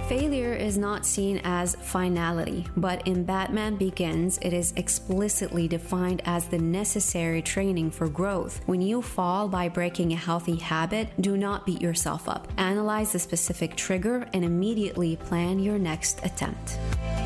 Failure is not seen as finality, but in Batman Begins, it is explicitly defined as the necessary training for growth. When you fall by breaking a healthy habit, do not beat yourself up. Analyze the specific trigger and immediately plan your next attempt.